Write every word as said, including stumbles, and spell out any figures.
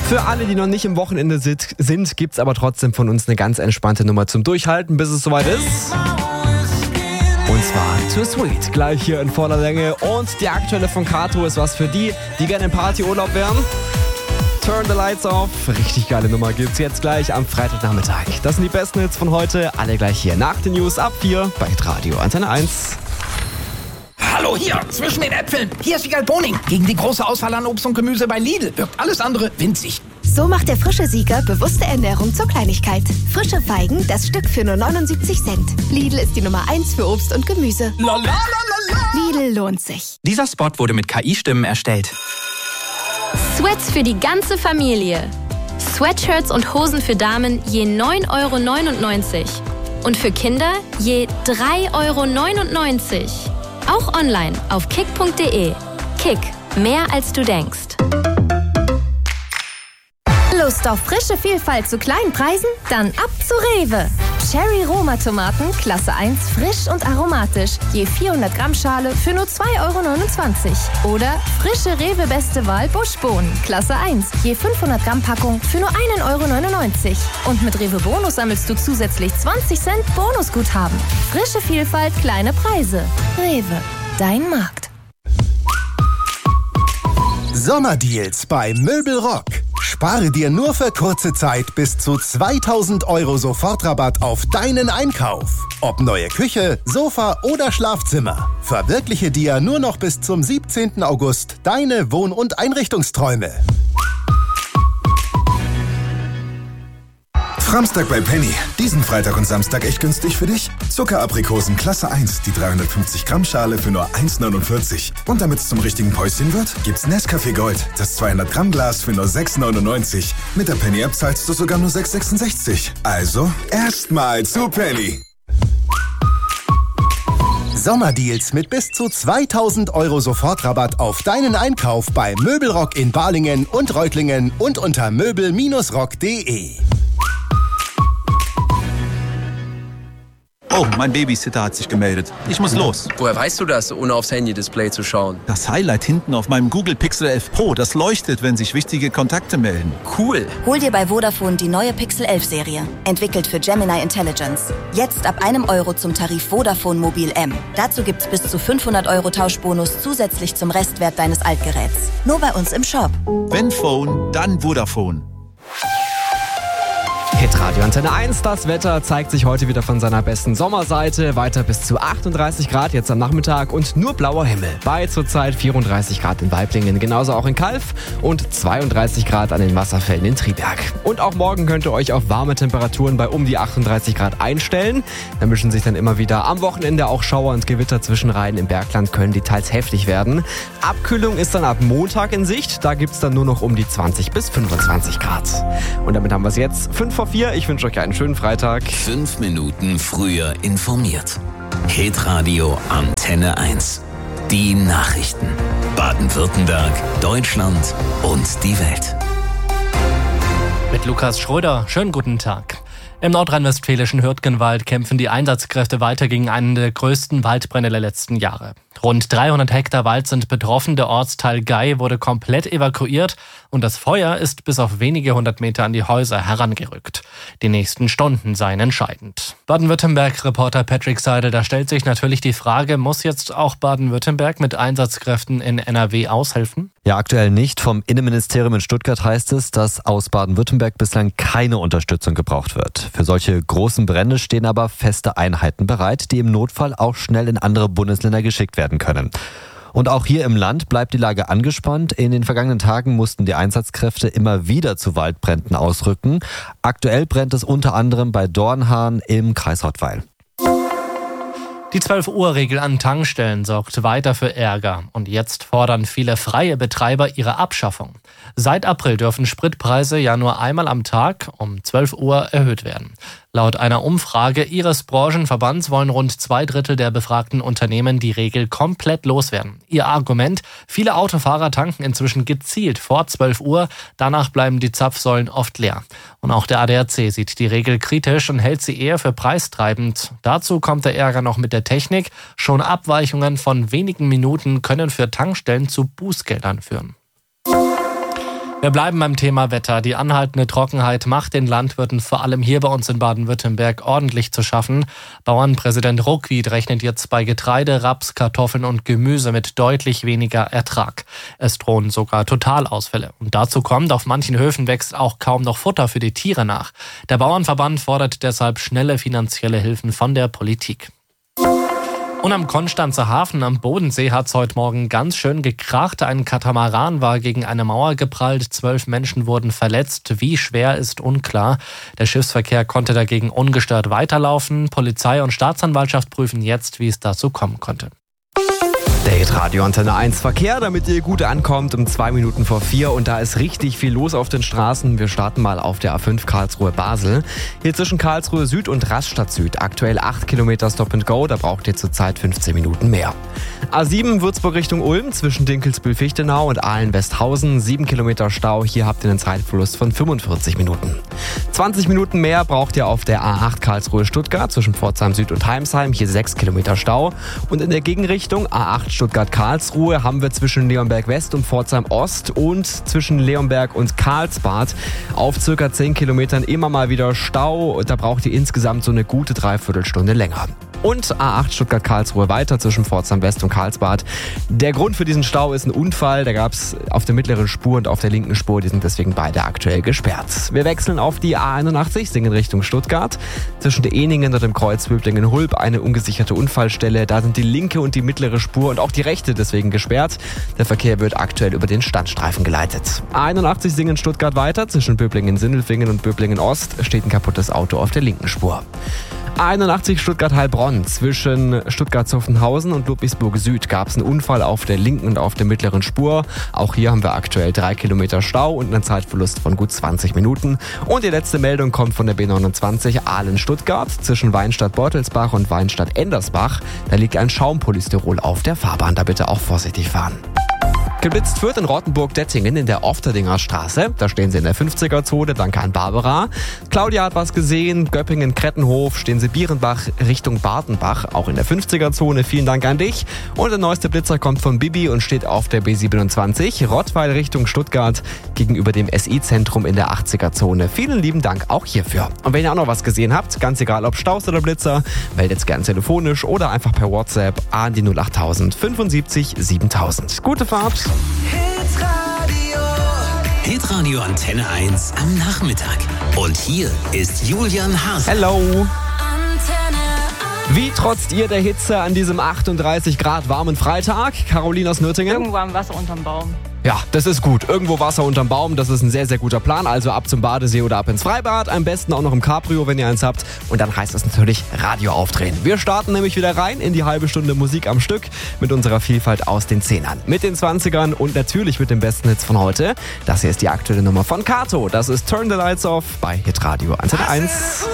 Für alle, die noch nicht im Wochenende sind, gibt's aber trotzdem von uns eine ganz entspannte Nummer zum Durchhalten, bis es soweit ist. Und zwar Too Sweet, gleich hier in voller Länge. Und die aktuelle von Kato ist was für die, die gerne im Partyurlaub wären. Turn the Lights Off. Richtig geile Nummer gibt's jetzt gleich am Freitagnachmittag. Das sind die besten Hits von heute. Alle gleich hier nach den News ab vier bei Radio Antenne eins. Hallo hier, zwischen den Äpfeln. Hier ist Siegal Boning. Gegen die große Auswahl an Obst und Gemüse bei Lidl wirkt alles andere winzig. So macht der frische Sieger bewusste Ernährung zur Kleinigkeit. Frische Feigen, das Stück für nur neunundsiebzig Cent. Lidl ist die Nummer eins für Obst und Gemüse. La, la, la, la, la. Lidl lohnt sich. Dieser Spot wurde mit K I-Stimmen erstellt. Sweats für die ganze Familie. Sweatshirts und Hosen für Damen je neun Euro neunundneunzig. Und für Kinder je drei Euro neunundneunzig. Auch online auf kick punkt de. Kick, mehr als du denkst. Lust auf frische Vielfalt zu kleinen Preisen? Dann ab zu Rewe. Cherry Roma Tomaten, Klasse eins, frisch und aromatisch. Je vierhundert Gramm Schale für nur zwei Euro neunundzwanzig. Oder frische Rewe Beste Wahl Buschbohnen, Klasse eins. Je fünfhundert Gramm Packung für nur ein Euro neunundneunzig. Und mit Rewe Bonus sammelst du zusätzlich zwanzig Cent Bonusguthaben. Frische Vielfalt, kleine Preise. Rewe, dein Markt. Sommerdeals bei Möbelrock. Spare dir nur für kurze Zeit bis zu zweitausend Euro Sofortrabatt auf deinen Einkauf. Ob neue Küche, Sofa oder Schlafzimmer. Verwirkliche dir nur noch bis zum siebzehnten August deine Wohn- und Einrichtungsträume. Framstag bei Penny. Diesen Freitag und Samstag echt günstig für dich. Zuckeraprikosen Klasse eins, die dreihundertfünfzig Gramm Schale für nur eins neunundvierzig. Und damit es zum richtigen Päuschen wird, gibt's Nescafé Gold, das zweihundert Gramm Glas für nur sechs neunundneunzig. Mit der Penny App zahlst du sogar nur sechs sechsundsechzig. Also erstmal zu Penny. Sommerdeals mit bis zu zweitausend Euro Sofortrabatt auf deinen Einkauf bei Möbelrock in Balingen und Reutlingen und unter möbel rock punkt de. Oh, mein Babysitter hat sich gemeldet. Ich muss los. Woher weißt du das, ohne aufs Handy-Display zu schauen? Das Highlight hinten auf meinem Google Pixel elf Pro, das leuchtet, wenn sich wichtige Kontakte melden. Cool. Hol dir bei Vodafone die neue Pixel elf Serie. Entwickelt für Gemini Intelligence. Jetzt ab einem Euro zum Tarif Vodafone Mobil M. Dazu gibt's bis zu fünfhundert Euro Tauschbonus zusätzlich zum Restwert deines Altgeräts. Nur bei uns im Shop. Wenn Phone, dann Vodafone. Hitradio Antenne eins, das Wetter zeigt sich heute wieder von seiner besten Sommerseite. Weiter bis zu achtunddreißig Grad jetzt am Nachmittag und nur blauer Himmel. Bei zurzeit vierunddreißig Grad in Waiblingen, genauso auch in Calw und zweiunddreißig Grad an den Wasserfällen in Triberg. Und auch morgen könnt ihr euch auf warme Temperaturen bei um die achtunddreißig Grad einstellen. Da mischen sich dann immer wieder am Wochenende auch Schauer und Gewitter zwischen Rhein. Im Bergland können die teils heftig werden. Abkühlung ist dann ab Montag in Sicht. Da gibt's dann nur noch um die zwanzig bis fünfundzwanzig Grad. Und damit haben wir es jetzt. fünf vor vier. Ich wünsche euch einen schönen Freitag. Fünf Minuten früher informiert. Hitradio Antenne eins. Die Nachrichten. Baden-Württemberg, Deutschland und die Welt. Mit Lukas Schröder. Schönen guten Tag. Im nordrhein-westfälischen Hürtgenwald kämpfen die Einsatzkräfte weiter gegen einen der größten Waldbrände der letzten Jahre. Rund dreihundert Hektar Wald sind betroffen, der Ortsteil Gei wurde komplett evakuiert und das Feuer ist bis auf wenige hundert Meter an die Häuser herangerückt. Die nächsten Stunden seien entscheidend. Baden-Württemberg-Reporter Patrick Seidel, da stellt sich natürlich die Frage, muss jetzt auch Baden-Württemberg mit Einsatzkräften in N R W aushelfen? Ja, aktuell nicht. Vom Innenministerium in Stuttgart heißt es, dass aus Baden-Württemberg bislang keine Unterstützung gebraucht wird. Für solche großen Brände stehen aber feste Einheiten bereit, die im Notfall auch schnell in andere Bundesländer geschickt werden können. Und auch hier im Land bleibt die Lage angespannt. In den vergangenen Tagen mussten die Einsatzkräfte immer wieder zu Waldbränden ausrücken. Aktuell brennt es unter anderem bei Dornhahn im Kreis Rottweil. Die zwölf Uhr Regel an Tankstellen sorgt weiter für Ärger. Und jetzt fordern viele freie Betreiber ihre Abschaffung. Seit April dürfen Spritpreise ja nur einmal am Tag um zwölf Uhr erhöht werden. Laut einer Umfrage ihres Branchenverbands wollen rund zwei Drittel der befragten Unternehmen die Regel komplett loswerden. Ihr Argument: Viele Autofahrer tanken inzwischen gezielt vor zwölf Uhr, danach bleiben die Zapfsäulen oft leer. Und auch der A D A C sieht die Regel kritisch und hält sie eher für preistreibend. Dazu kommt der Ärger noch mit der Technik. Schon Abweichungen von wenigen Minuten können für Tankstellen zu Bußgeldern führen. Wir bleiben beim Thema Wetter. Die anhaltende Trockenheit macht den Landwirten vor allem hier bei uns in Baden-Württemberg ordentlich zu schaffen. Bauernpräsident Ruckwied rechnet jetzt bei Getreide, Raps, Kartoffeln und Gemüse mit deutlich weniger Ertrag. Es drohen sogar Totalausfälle. Und dazu kommt, auf manchen Höfen wächst auch kaum noch Futter für die Tiere nach. Der Bauernverband fordert deshalb schnelle finanzielle Hilfen von der Politik. Und am Konstanzer Hafen am Bodensee hat es heute Morgen ganz schön gekracht. Ein Katamaran war gegen eine Mauer geprallt. Zwölf Menschen wurden verletzt. Wie schwer ist unklar. Der Schiffsverkehr konnte dagegen ungestört weiterlaufen. Polizei und Staatsanwaltschaft prüfen jetzt, wie es dazu kommen konnte. Der Hitradio Antenne eins Verkehr, damit ihr gut ankommt, um zwei Minuten vor vier. Und da ist richtig viel los auf den Straßen. Wir starten mal auf der A fünf Karlsruhe-Basel. Hier zwischen Karlsruhe Süd und Rastatt Süd. Aktuell acht Kilometer Stop and Go, da braucht ihr zurzeit fünfzehn Minuten mehr. A sieben Würzburg Richtung Ulm zwischen Dinkelsbühl-Fichtenau und Aalen-Westhausen. sieben Kilometer Stau, hier habt ihr einen Zeitverlust von fünfundvierzig Minuten. zwanzig Minuten mehr braucht ihr auf der A acht Karlsruhe-Stuttgart zwischen Pforzheim Süd und Heimsheim. Hier sechs Kilometer Stau. Und in der Gegenrichtung A acht Stuttgart-Karlsruhe haben wir zwischen Leonberg West und Pforzheim Ost und zwischen Leonberg und Karlsbad auf circa zehn Kilometern immer mal wieder Stau. Da braucht ihr insgesamt so eine gute Dreiviertelstunde länger. Und A acht Stuttgart-Karlsruhe weiter zwischen Pforzheim West und Karlsbad. Der Grund für diesen Stau ist ein Unfall. Da gab es auf der mittleren Spur und auf der linken Spur. Die sind deswegen beide aktuell gesperrt. Wir wechseln auf die A einundachtzig, Singen Richtung Stuttgart. Zwischen der Eningen und dem Kreuz Böblingen-Hulb eine ungesicherte Unfallstelle. Da sind die linke und die mittlere Spur und auch die rechte deswegen gesperrt. Der Verkehr wird aktuell über den Standstreifen geleitet. A einundachtzig Singen Stuttgart weiter. Zwischen Böblingen-Sindelfingen und Böblingen-Ost steht ein kaputtes Auto auf der linken Spur. A einundachtzig Stuttgart-Heilbronn. Zwischen Stuttgart-Zuffenhausen und Ludwigsburg-Süd gab es einen Unfall auf der linken und auf der mittleren Spur. Auch hier haben wir aktuell drei Kilometer Stau und einen Zeitverlust von gut zwanzig Minuten. Und die letzte Meldung kommt von der B neunundzwanzig Aalen-Stuttgart. Zwischen Weinstadt-Beutelsbach und Weinstadt-Endersbach. Da liegt ein Schaumpolystyrol auf der Fahrbahn. Da bitte auch vorsichtig fahren. Geblitzt wird in Rottenburg-Dettingen in der Ofterdinger Straße. Da stehen sie in der fünfziger-Zone, danke an Barbara. Claudia hat was gesehen. Göppingen-Krettenhof stehen sie Bierenbach Richtung Bartenbach, auch in der fünfziger-Zone. Vielen Dank an dich. Und der neueste Blitzer kommt von Bibi und steht auf der B siebenundzwanzig. Rottweil Richtung Stuttgart gegenüber dem S I-Zentrum in der achtziger-Zone. Vielen lieben Dank auch hierfür. Und wenn ihr auch noch was gesehen habt, ganz egal ob Staus oder Blitzer, meldet gern telefonisch oder einfach per WhatsApp an die null achttausend fünfundsiebzig siebentausend. Gute Fahrt! Hitradio. Hitradio Antenne eins am Nachmittag. Und hier ist Julian Haas. Hello. Wie trotzt ihr der Hitze an diesem achtunddreißig Grad warmen Freitag? Caroline aus Nürtingen? Irgendwo am Wasser unterm Baum. Ja, das ist gut. Irgendwo Wasser unterm Baum, das ist ein sehr, sehr guter Plan. Also ab zum Badesee oder ab ins Freibad. Am besten auch noch im Cabrio, wenn ihr eins habt. Und dann heißt es natürlich Radio aufdrehen. Wir starten nämlich wieder rein in die halbe Stunde Musik am Stück mit unserer Vielfalt aus den Zehnern. Mit den Zwanzigern und natürlich mit den besten Hits von heute. Das hier ist die aktuelle Nummer von Kato. Das ist Turn the Lights Off bei Hitradio Antenne eins.